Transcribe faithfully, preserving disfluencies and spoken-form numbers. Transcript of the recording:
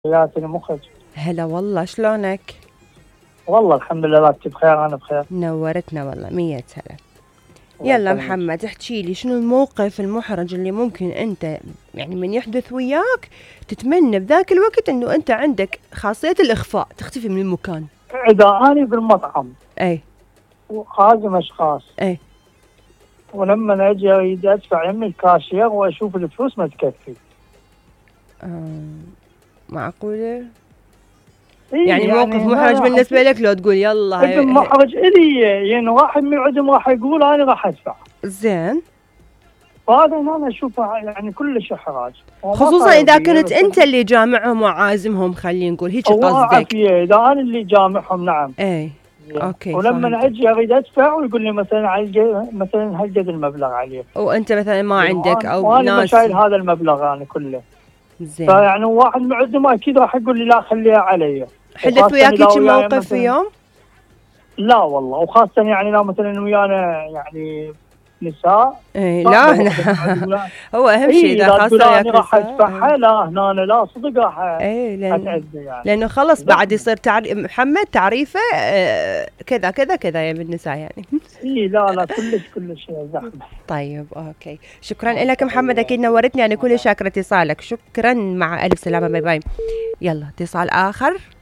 ياتني مخرج. هلا والله، شلونك؟ والله الحمد لله، انت بخير؟ انا بخير. نورتنا والله، مية هلا. الله يلا يسلمك. محمد، احكي لي شنو الموقف المحرج اللي ممكن انت يعني من يحدث وياك تتمنى بذاك الوقت انه انت عندك خاصية الاخفاء، تختفي من المكان. اذا اني بالمطعم اي وخازم اشخاص، اي ولما اجي اريد ادفع يمي الكاشير واشوف الفلوس ما تكفي. آه. معقولة؟ اي يعني موقف يعني محرج هذا بالنسبة لك لو تقول يلا ابن هي هي. محرج الي، يعني واحد من عندهم راح يقول انا راح ادفع، زين. فهذا انا اشوفه يعني كلش احراج، هو ما خصوصا صاير اذا بيه كنت بس انت اللي جامعهم وعازمهم، خلينا نقول هيك هو قصدك. عافيه اذا انا اللي جامعهم. نعم. اي اوكي ولما فهمتك. اجي اريد ادفع ويقول لي مثلا على مثلا هالقد المبلغ عليه، وانت مثلا ما عندك وانا او وأنا ما شايل ناسي. هذا المبلغ انا كله، زين. فيعني واحد معدم اكيد راح يقول لي لا خليها علي. حدث وخاصه وياك اذا هيك وياي موقف في مثلا، يوم؟ لا والله، وخاصه يعني اذا مثلا ويانا يعني نساء، ايه لا صعبه احنا واحده معد تقول هو اهم شيء اي اذا لا تقول خاصة انا وياك راح نساء. ايه, ادفعها، لا هنا أنا لا صدق راح ايه لان اتعدى يعني. لانه خلص بعد زحمه. يصير تعري... محمد تعريفه اه كذا كذا كذا يعني بالنساء يعني. اي لا لا كلش كلش زحمه. طيب اوكي، شكرا لك محمد، اكيد نورتني، يعني كل شاكرة اتصالك، شكرا، مع الف سلامة، باي باي. يلا اتصال اخر.